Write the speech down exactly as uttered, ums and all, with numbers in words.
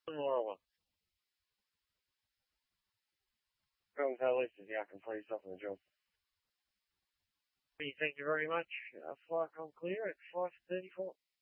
Moreover. Go with our list is the I can play yourself on the job. Thank you very much. Uh, flight com clear at five thirty-four.